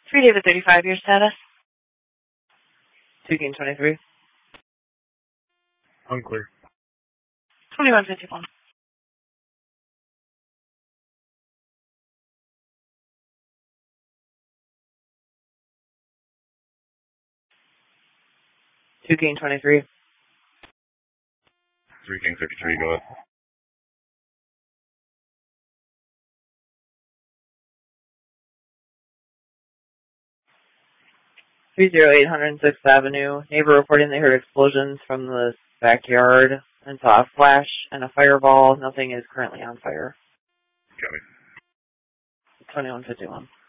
3 David 35, your status? 2 King 23. Unclear. 2151. Two King 23. 3 King 53, go ahead. Three zero eight 106th Avenue. Neighbor reporting they heard explosions from the backyard and saw a flash and a fireball. Nothing is currently on fire. Got me. 2151.